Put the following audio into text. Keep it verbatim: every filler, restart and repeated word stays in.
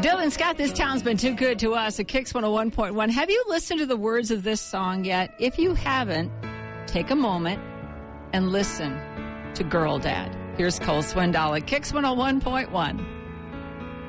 Dylan Scott, this town's been too good to us at Kicks one oh one point one. Have you listened to the words of this song yet? If you haven't, take a moment and listen to Girl Dad. Here's Cole Swindoll at Kicks one oh one point one.